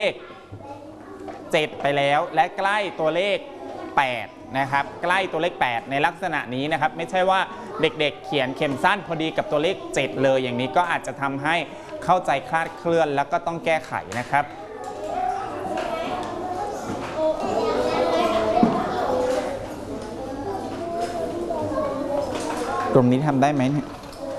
ข7ไปแล้วและใกล้ตัวเลข8นะครับใกล้ตัวเลข8ในลักษณะนี้นะครับไม่ใช่ว่าเด็กๆเขียนเข็มสั้นพอดีกับตัวเลข7เลยอย่างนี้ก็อาจจะทำให้เข้าใจคลาดเคลื่อนแล้วก็ต้องแก้ไขนะครับกลุ่มนี้ทำได้ไหมเนี่ย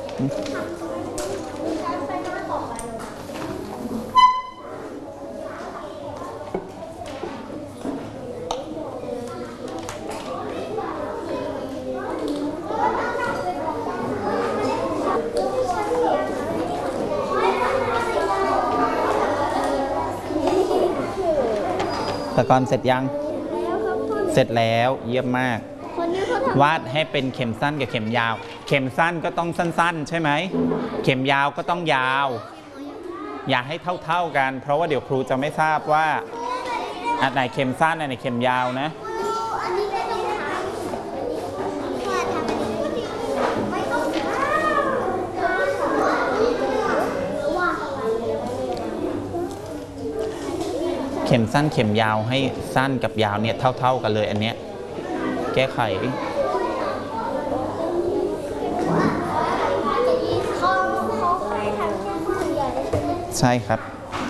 ตะกอนเสร็จยังเสร็จแล้วเยี่ยมมากวาดให้เป็นเข็มสั้นกับเข็มยาวเข็มสั้นก็ต้องสั้นๆใช่ไหมเข็มยาวก็ต้องยาวอย่าให้เท่าๆกันเพราะว่าเดี๋ยวครูจะไม่ทราบว่าอันไหนเข็มสั้นอันไหนเข็มยาวนะเข็มสั้นเข็มยาวให้สั้นกับยาวเนี่ยเท่ากันเลยอันเนี้ยแก้ไขใช่ครับ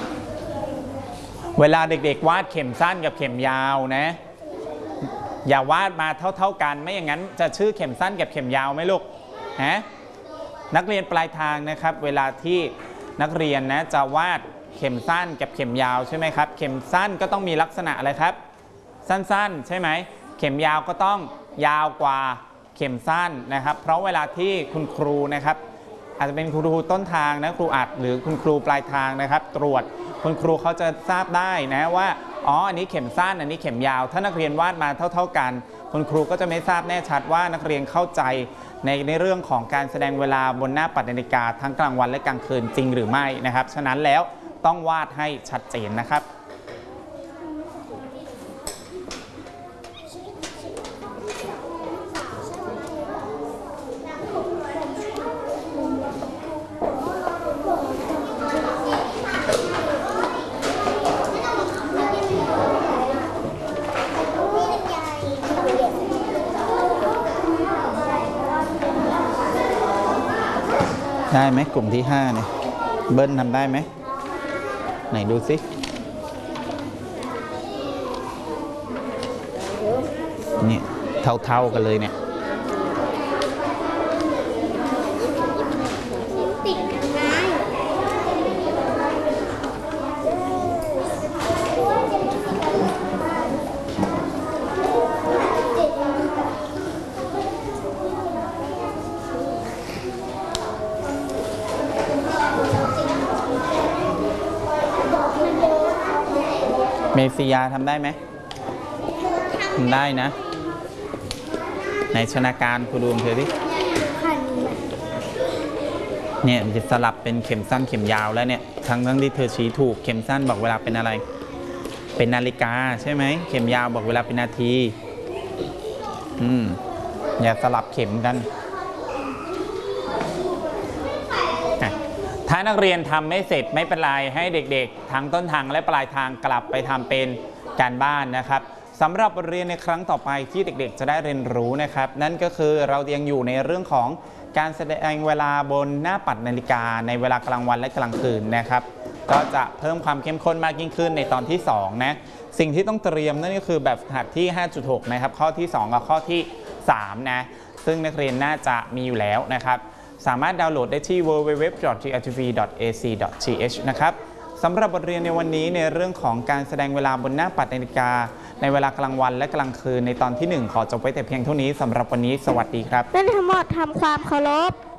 เวลาเด็กๆวาดเข็มสั้นกับเข็มยาวนะอย่าวาดมาเท่ากันไม่อย่างนั้นจะชื่อเข็มสั้นกับเข็มยาวไหมลูกฮะนักเรียนปลายทางนะครับเวลาที่นักเรียนนะจะวาดเข็มสั้นกับเข็มยาวใช่ไหมครับเข็มสั้นก็ต้องมีลักษณะอะไรครับสั้นๆใช่ไหมเข็มยาวก็ต้องยาวกว่าเข็มสั้นนะครับเพราะเวลาที่คุณครูนะครับอาจจะเป็นครูต้นทางนะครูอัดหรือคุณครูปลายทางนะครับตรวจคุณครูเขาจะทราบได้นะว่าอ๋ออันนี้เข็มสั้นอันนี้เข็มยาวถ้านักเรียนวาดมาเท่ากันคุณครูก็จะไม่ทราบแน่ชัดว่านักเรียนเข้าใจในเรื่องของการแสดงเวลาบนหน้าปัดนาฬิกาทั้งกลางวันและกลางคืนจริงหรือไม่นะครับฉะนั้นแล้วต้องวาดให้ชัดเจนนะครับได้ไหมกลุ่มที่5เนี่ยเบิ้ลทำได้ไหมไหนดูสิเนี่ยเท่ากันเลยเนี่ยเมฟิยาทำได้ไหมทำได้นะในชนาการครูดูเธอดิเนี่ยจะสลับเป็นเข็มสั้นเข็มยาวแล้วเนี่ยทั้งที่เธอชี้ถูกเข็มสั้นบอกเวลาเป็นอะไรเป็นนาฬิกาใช่ไหมเข็มยาวบอกเวลาเป็นนาทีอย่าสลับเข็มกันถ้านักเรียนทำไม่เสร็จไม่เป็นไรให้เด็กๆทั้งต้นทางและปลายทางกลับไปทำเป็นการบ้านนะครับสำหรับบทเรียนในครั้งต่อไปที่เด็กๆจะได้เรียนรู้นะครับนั่นก็คือเรายังอยู่ในเรื่องของการแสดงเวลาบนหน้าปัดนาฬิกาในเวลากลางวันและกลางคืนนะครับก็จะเพิ่มความเข้มข้นมากยิ่งขึ้นในตอนที่2นะสิ่งที่ต้องเตรียมนั่นก็คือแบบฝึกหัดที่ 5.6 นะครับข้อที่2กับข้อที่3นะซึ่งนักเรียนน่าจะมีอยู่แล้วนะครับสามารถดาวน์โหลดได้ที่ www.grtv.ac.th นะครับสำหรับบทเรียนในวันนี้ในเรื่องของการแสดงเวลาบนหน้าปัดนาฬิกาในเวลากลางวันและกลางคืนในตอนที่1ขอจบไว้แต่เพียงเท่านี้สำหรับวันนี้สวัสดีครับเล่นทั้งหมดทำความเคารพ